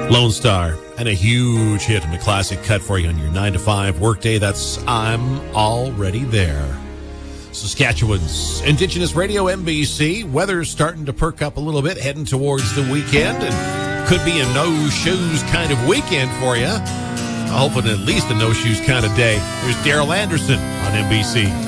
Lone Star, and a huge hit and a classic cut for you on your 9 to 5 workday. That's I'm Already There. Saskatchewan's Indigenous Radio, NBC. Weather's starting to perk up a little bit, heading towards the weekend, and could be a no-shoes kind of weekend for you. Hoping at least a no-shoes kind of day. There's Daryl Anderson on NBC.